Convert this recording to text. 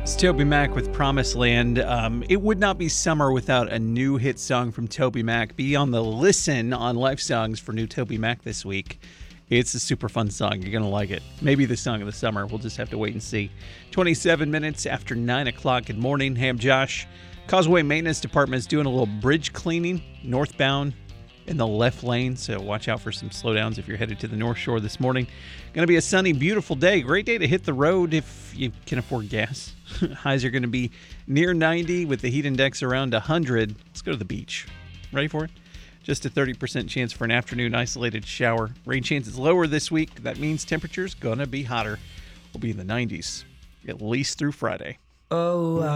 It's Toby Mac with Promised Land. It would not be summer without a new hit song from Toby Mac. Be on the listen on Life Songs for new Toby Mac this week. It's a super fun song. You're going to like it. Maybe the song of the summer. We'll just have to wait and see. 27 minutes after 9 o'clock. Good morning. Hey, I'm Josh. Causeway Maintenance Department is doing a little bridge cleaning northbound in the left lane, so watch out for some slowdowns if you're headed to the North Shore this morning. Going to be a sunny, beautiful day. Great day to hit the road if you can afford gas. Highs are going to be near 90 with the heat index around 100. Let's go to the beach. Ready for it? Just a 30% chance for an afternoon isolated shower. Rain chances lower this week. That means temperatures going to be hotter. We'll be in the 90s at least through Friday. Oh,